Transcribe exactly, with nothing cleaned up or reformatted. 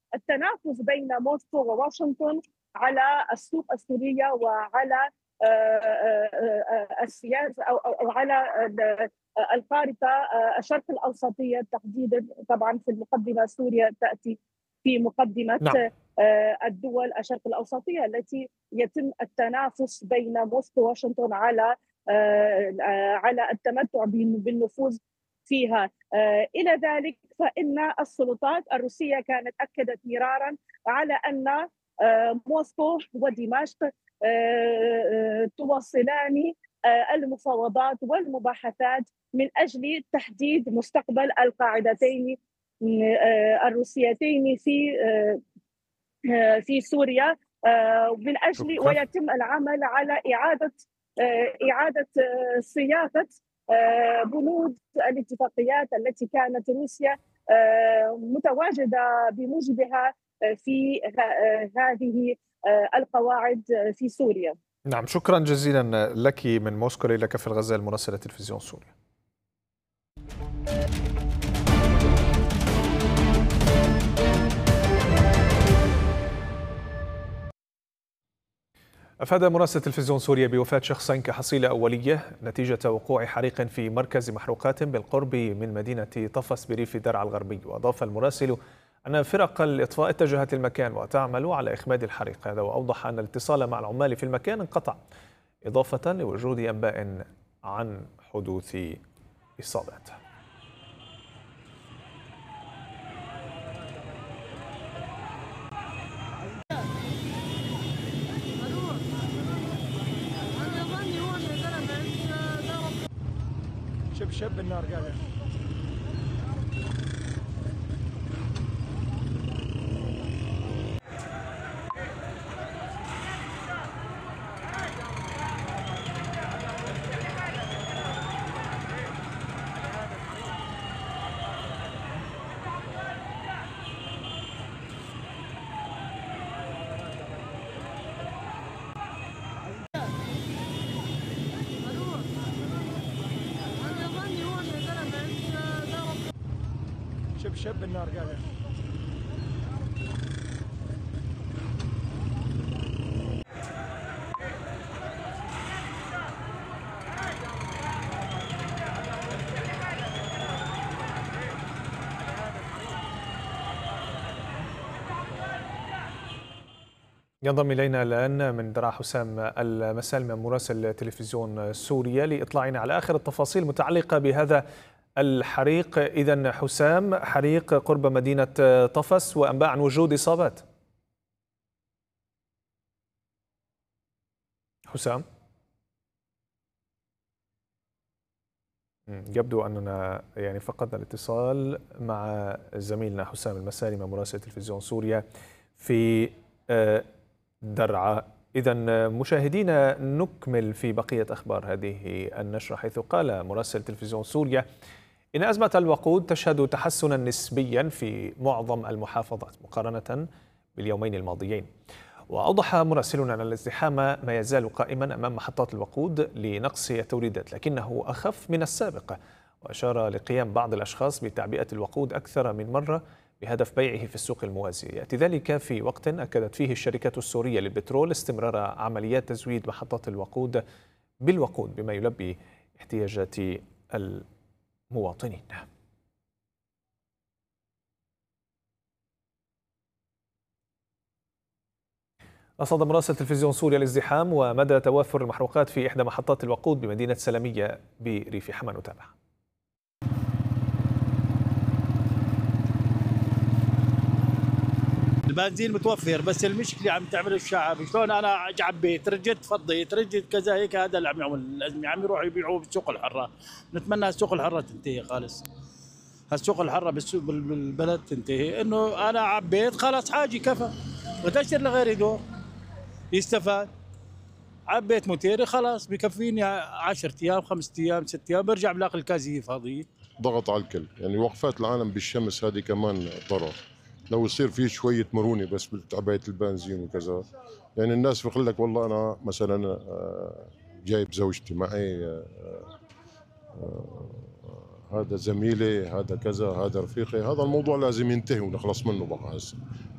التنافس بين موسكو وواشنطن على السوق السورية وعلى آه، آه، آه، السياسة أو أو على ال- الخارطة آه، الشرق الأوسطية تحديدا. طبعا في المقدمة سوريا تأتي في مقدمة نعم. آه، الدول الشرق الأوسطية التي يتم التنافس بين موسكو وواشنطن على آه، آه، على التمتع بالنفوذ فيها. آه، إلى ذلك فإن السلطات الروسية كانت أكدت مرارا على أن آه، موسكو ودمشق آه، آه، تواصلان آه، المفاوضات والمباحثات من أجل تحديد مستقبل القاعدتين آه، الروسيتين في آه، آه، في سوريا آه، من أجل شكرا. ويتم العمل على إعادة آه، إعادة آه، صياغة آه، بنود الاتفاقيات التي كانت روسيا آه، متواجدة بموجبها آه، في ه- آه، هذه آه، القواعد آه، في سوريا. نعم، شكرا جزيلا لك من موسكو ليلى كفر الغزال مراسلة تلفزيون سوريا. أفاد مراسل تلفزيون سوريا بوفاة شخصين كحصيلة أولية نتيجة وقوع حريق في مركز محروقات بالقرب من مدينة طفس بريف درعا الغربي. وأضاف المراسل أن فرق الإطفاء اتجهت للمكان وتعمل على إخماد الحريق هذا، وأوضح أن الاتصال مع العمال في المكان انقطع، إضافة لوجود أنباء عن حدوث إصابات. شب شب النار قاعدة. شب شب النار قاعدة. ينضم إلينا الآن من درعا حسام المسالمي مراسل تلفزيون سوريا لإطلاعنا على آخر التفاصيل المتعلقة بهذا الحريق. إذن حسام، حريق قرب مدينة طفس وأنباء عن وجود إصابات. حسام، يبدو أننا يعني فقدنا الاتصال مع زميلنا حسام المسالمي مراسل تلفزيون سوريا في درعا. إذن مشاهدينا، نكمل في بقية أخبار هذه النشرة، حيث قال مراسل تلفزيون سوريا إن أزمة الوقود تشهد تحسنا نسبيا في معظم المحافظات مقارنة باليومين الماضيين. وأوضح مراسلنا أن الازدحام ما يزال قائما أمام محطات الوقود لنقص التوريدات، لكنه أخف من السابق. وأشار لقيام بعض الأشخاص بتعبئة الوقود أكثر من مرة بهدف بيعه في السوق الموازية. يأتي ذلك في وقت أكدت فيه الشركة السورية للبترول استمرار عمليات تزويد محطات الوقود بالوقود بما يلبي احتياجات المواطنين. رصد مراسل تلفزيون سوريا الازدحام ومدى توافر المحروقات في إحدى محطات الوقود بمدينة سلمية بريف حما. نتابع. البنزين متوفر، بس المشكله عم تعمل الشعب. شلون انا عبيت رجت فضيت رجت كذا هيك، هذا اللي عم يعمل الازمه. عم يروحوا يبيعوه بالسوق الحره. نتمنى السوق الحره تنتهي خالص. هالسوق الحره بالسوق بالبلد تنتهي، انه انا عبيت خلاص حاجي كفى، وتشتري لغيري دور يستفاد. عبيت موتيري خلاص بكفيني عشرة ايام خمسة ايام ست ايام، برجع بلاقي الكازيه فاضيه. ضغط على الكل، يعني وقفات العالم بالشمس هذه كمان ضرر. لو يصير في شويه مرونه بس بتعبئه البنزين وكذا، يعني الناس بيقول لك والله انا مثلا آه، جايب زوجتي معي، آه، آه، هذا زميلي، هذا كذا، هذا رفيقي، هذا الموضوع لازم ينتهي ونخلص منه بقى هسه.